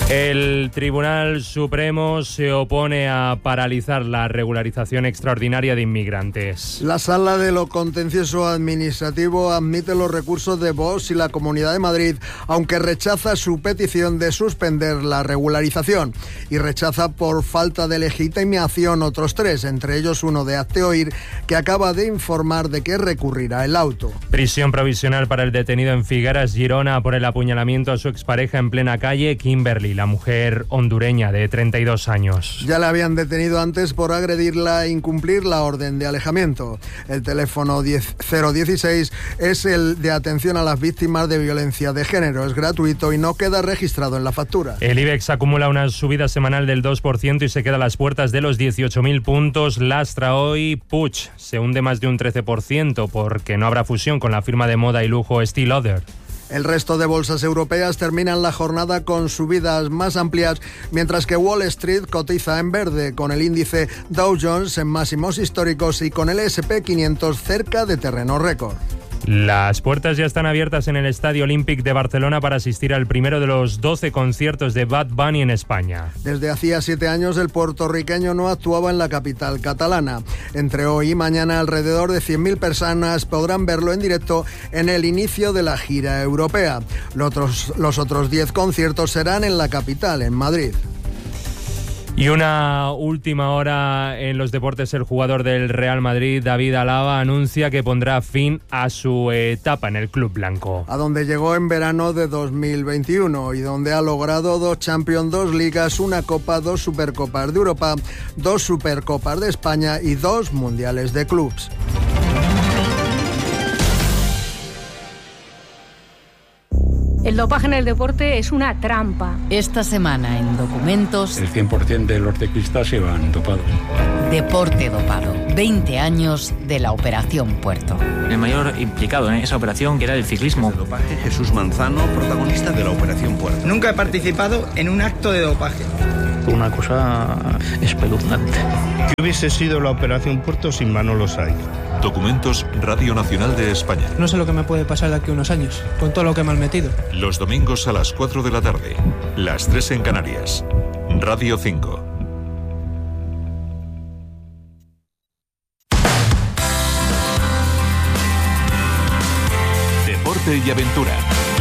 El Tribunal Supremo se opone a paralizar la regularización extraordinaria de inmigrantes. La Sala de lo Contencioso Administrativo admite los recursos de Vox y la Comunidad de Madrid, aunque rechaza su petición de suspender la regularización y rechaza por falta de legitimación otros 3, entre ellos uno de Hazte Oír, que acaba de informar de que recurrirá el auto. Prisión provisional para el detenido en Figueras, Girona, por el apuñalamiento a su expareja en plena calle, Kimberly, la mujer hondureña de 32 años. Ya la habían detenido antes por agredirla e incumplir la orden de alejamiento. El teléfono 016 es el de atención a las víctimas de violencia de género. Es gratuito y no queda registrado en la factura. El IBEX acumula una subida semanal del 2% y se queda a las puertas de los 18.000 puntos. Lastra hoy Puig. Se hunde más de un 13% porque no habrá fusión con la firma de moda y lujo Estée Lauder. El resto de bolsas europeas terminan la jornada con subidas más amplias, mientras que Wall Street cotiza en verde, con el índice Dow Jones en máximos históricos y con el S&P 500 cerca de terreno récord. Las puertas ya están abiertas en el Estadio Olímpic de Barcelona para asistir al primero de los 12 conciertos de Bad Bunny en España. Desde hacía 7 años el puertorriqueño no actuaba en la capital catalana. Entre hoy y mañana alrededor de 100.000 personas podrán verlo en directo en el inicio de la gira europea. Los otros 10 conciertos serán en la capital, en Madrid. Y una última hora en los deportes. El jugador del Real Madrid, David Alaba, anuncia que pondrá fin a su etapa en el club blanco. A donde llegó en verano de 2021 y donde ha logrado 2 Champions, 2 Ligas, 1 Copa, 2 Supercopas de Europa, 2 Supercopas de España y 2 Mundiales de Clubs. El dopaje en el deporte es una trampa. Esta semana en Documentos... El 100% de los deportistas se van dopados. Deporte dopado. 20 años de la Operación Puerto. El mayor implicado en esa operación, que era el ciclismo. El dopaje, Jesús Manzano, protagonista de la Operación Puerto. Nunca he participado en un acto de dopaje. Una cosa espeluznante. ¿Qué hubiese sido la Operación Puerto sin Manolo Saiz? Documentos, Radio Nacional de España. No sé lo que me puede pasar de aquí a unos años, con todo lo que me han metido. Los domingos a las 4 de la tarde, las 3 en Canarias. Radio 5. Deporte y aventura.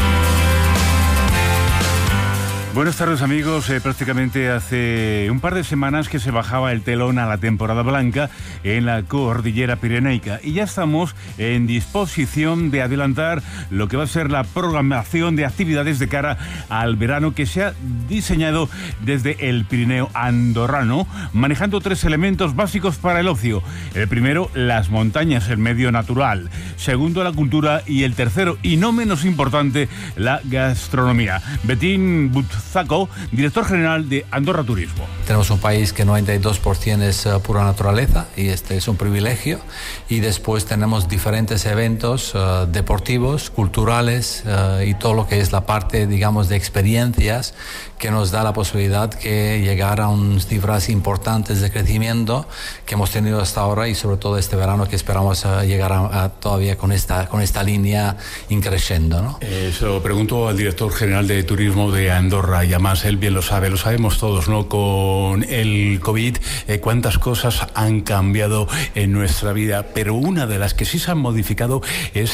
Buenas tardes, amigos. Prácticamente hace un par de semanas que se bajaba el telón a la temporada blanca en la cordillera pirenaica y ya estamos en disposición de adelantar lo que va a ser la programación de actividades de cara al verano que se ha diseñado desde el Pirineo andorrano, manejando 3 elementos básicos para el ocio. El primero, las montañas, el medio natural. Segundo, la cultura. Y el tercero, y no menos importante, la gastronomía. Betín Zaco, director general de Andorra Turismo. Tenemos un país que 92% es pura naturaleza y este es un privilegio, y después tenemos diferentes eventos deportivos, culturales y todo lo que es la parte, digamos, de experiencias que nos da la posibilidad de llegar a unas cifras importantes de crecimiento que hemos tenido hasta ahora, y sobre todo este verano que esperamos llegar a todavía con esta línea increciendo, ¿no? Eso pregunto al director general de Turismo de Andorra, y además él bien lo sabe, lo sabemos todos, ¿no? Con el COVID, cuántas cosas han cambiado en nuestra vida, pero una de las que sí se han modificado es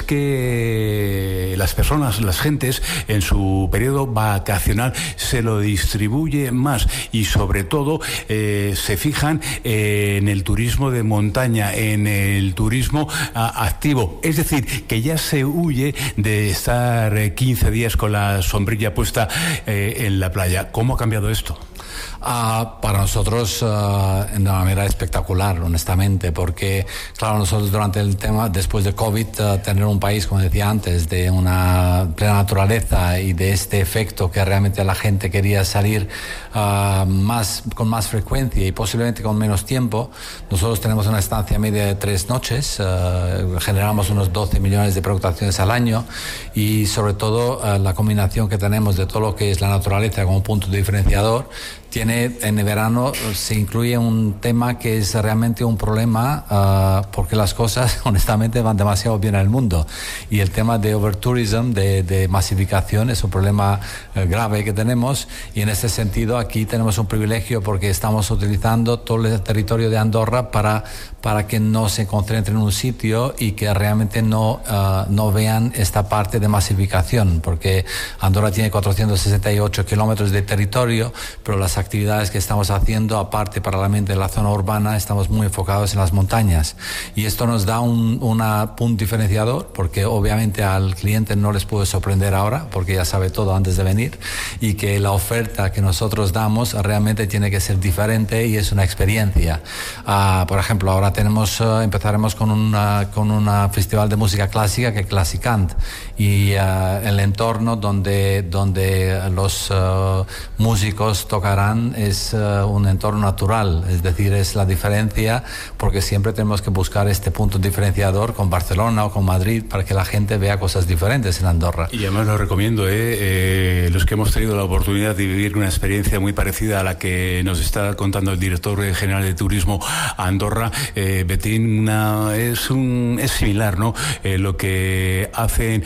que las personas, las gentes, en su periodo vacacional se lo distribuye más, y sobre todo se fijan en el turismo de montaña, en el turismo activo, es decir, que ya se huye de estar 15 días con la sombrilla puesta en la playa. ¿Cómo ha cambiado esto? Para nosotros de una manera espectacular, honestamente, porque claro, nosotros durante el tema, después de COVID, tener un país, como decía antes, de una plena naturaleza y de este efecto que realmente la gente quería salir con más frecuencia y posiblemente con menos tiempo. Nosotros tenemos una estancia media de 3 noches, generamos unos 12 millones de pernoctaciones al año, y sobre todo la combinación que tenemos de todo lo que es la naturaleza como punto diferenciador en el verano se incluye un tema que es realmente un problema porque las cosas honestamente van demasiado bien en el mundo, y el tema de overtourism, de masificación, es un problema grave que tenemos, y en este sentido aquí tenemos un privilegio porque estamos utilizando todo el territorio de Andorra para que no se concentren en un sitio y que realmente no vean esta parte de masificación, porque Andorra tiene 468 kilómetros de territorio, pero las actividades que estamos haciendo, aparte paralelamente de la zona urbana, estamos muy enfocados en las montañas, y esto nos da un punto diferenciador, porque obviamente al cliente no les puede sorprender ahora, porque ya sabe todo antes de venir, y que la oferta que nosotros damos realmente tiene que ser diferente y es una experiencia. Por ejemplo, ahora empezaremos con un festival de música clásica que es Classicant, y el entorno donde los músicos tocarán es un entorno natural, es decir, es la diferencia, porque siempre tenemos que buscar este punto diferenciador con Barcelona o con Madrid para que la gente vea cosas diferentes en Andorra. Y además lo recomiendo, los que hemos tenido la oportunidad de vivir una experiencia muy parecida a la que nos está contando el director general de Turismo a Andorra, Betín, es similar, ¿no? Lo que hacen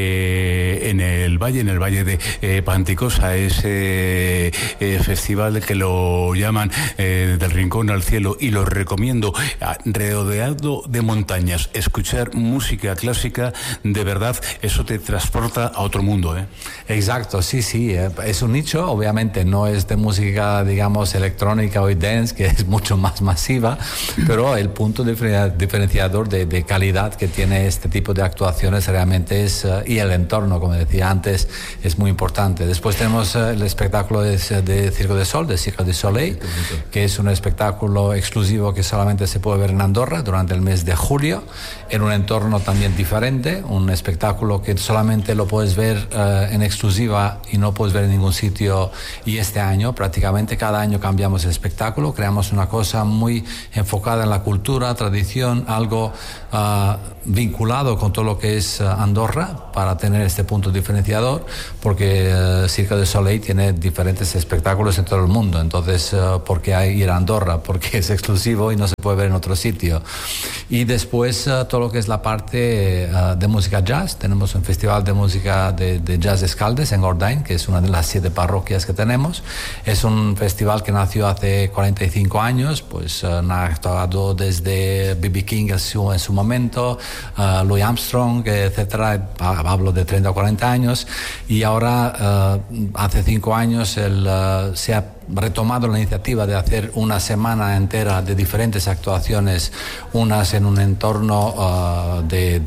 en el valle de Panticosa, ese festival que lo llaman del rincón al cielo, y lo recomiendo, rodeado de montañas, escuchar música clásica, de verdad, eso te transporta a otro mundo, ¿eh? Exacto, sí, es un nicho, obviamente no es de música, digamos, electrónica o dance, que es mucho más masiva, pero el punto diferenciador de calidad que tiene este tipo de actuaciones realmente es, y el entorno, como decía antes, es muy importante. Después tenemos el espectáculo de Cirque du Sol, de Cirque du Soleil, que es un espectáculo exclusivo que solamente se puede ver en Andorra durante el mes de julio, en un entorno también diferente, un espectáculo que solamente lo puedes ver en exclusiva y no puedes ver en ningún sitio, y este año prácticamente cada año cambiamos el espectáculo, creamos una cosa muy enfocada en la cultura, tradición, algo vinculado con todo lo que es Andorra, para tener este punto diferenciador, porque Cirque du Soleil tiene diferentes espectáculos en todo el mundo, entonces ¿por qué ir a Andorra? Porque es exclusivo y no se puede ver en otro sitio. Y después todo lo que es la parte de música jazz, tenemos un festival de música de jazz Escaldes en Gordain, que es una de las 7 parroquias que tenemos. Es un festival que nació hace 45 años, pues ha actuado desde B.B. King en su momento, Louis Armstrong, etcétera. Hablo de 30 o 40 años, y ahora hace 5 años se ha retomado la iniciativa de hacer una semana entera de diferentes actuaciones, unas en un entorno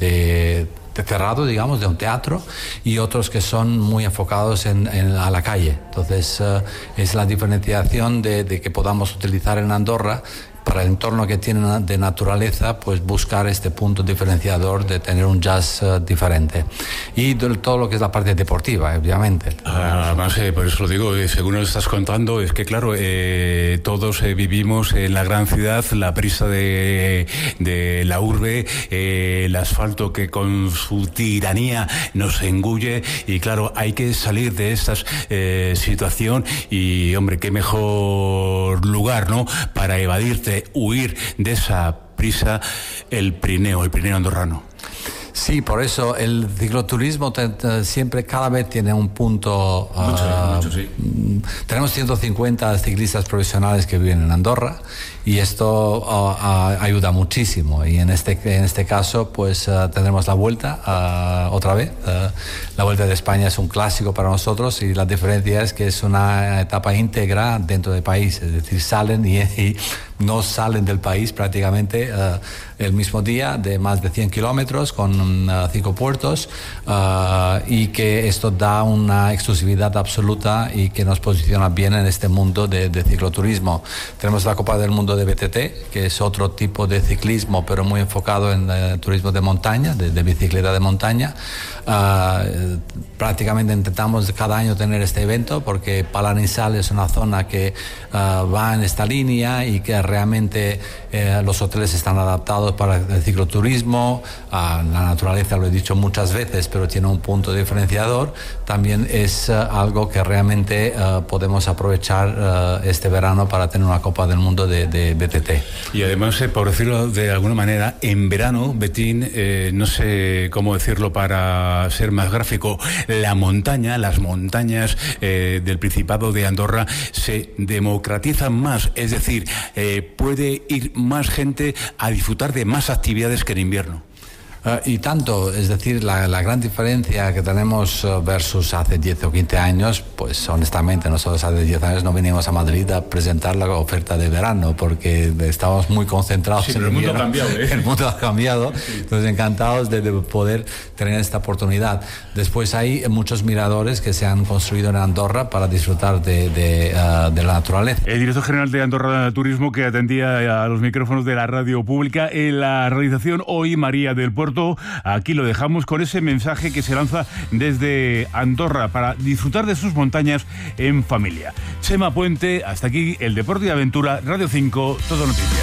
de cerrado, digamos, de un teatro, y otros que son muy enfocados a la calle. Entonces es la diferenciación de que podamos utilizar en Andorra, para el entorno que tiene de naturaleza, pues buscar este punto diferenciador de tener un jazz diferente. Y todo lo que es la parte deportiva, obviamente. Además, por eso lo digo, según lo estás contando, es que claro, todos vivimos en la gran ciudad, la prisa de la urbe, el asfalto que con su tiranía nos engulle, y claro, hay que salir de esta situación, y hombre, qué mejor lugar, ¿no?, para evadirte, huir de esa prisa, el Pirineo andorrano. Sí, por eso el cicloturismo siempre, cada vez tiene un punto. Mucho, sí. Tenemos 150 ciclistas profesionales que viven en Andorra, y esto ayuda muchísimo. Y en este caso, pues tendremos la vuelta otra vez. La Vuelta de España es un clásico para nosotros, y la diferencia es que es una etapa íntegra dentro del país, es decir, salen y no salen del país prácticamente el mismo día, de más de 100 kilómetros con 5 puertos, y que esto da una exclusividad absoluta y que nos posiciona bien en este mundo de cicloturismo. Tenemos la Copa del Mundo de BTT, que es otro tipo de ciclismo, pero muy enfocado en turismo de montaña, de bicicleta de montaña. Prácticamente intentamos cada año tener este evento, porque Palaninsal es una zona que va en esta línea y que realmente los hoteles están adaptados para el cicloturismo, la naturaleza, lo he dicho muchas veces, pero tiene un punto diferenciador. También es algo que realmente podemos aprovechar este verano para tener una Copa del Mundo de BTT. Y además, por decirlo de alguna manera, en verano, Betín, no sé cómo decirlo para ser más gráfico, las montañas del Principado de Andorra se democratizan más, es decir, puede ir más gente a disfrutar de más actividades que en invierno. Y tanto, es decir, la gran diferencia que tenemos versus hace 10 o 15 años, pues honestamente nosotros hace 10 años no venimos a Madrid a presentar la oferta de verano porque estábamos muy concentrados en el mundo ha cambiado, El mundo ha cambiado, entonces encantados de poder tener esta oportunidad. Después hay muchos miradores que se han construido en Andorra para disfrutar de la naturaleza. El director general de Andorra Turismo, que atendía a los micrófonos de la radio pública, en la realización hoy María del Puerto. Aquí lo dejamos con ese mensaje que se lanza desde Andorra para disfrutar de sus montañas en familia. Chema Puente, hasta aquí el Deporte y Aventura, Radio 5, Todo Noticias.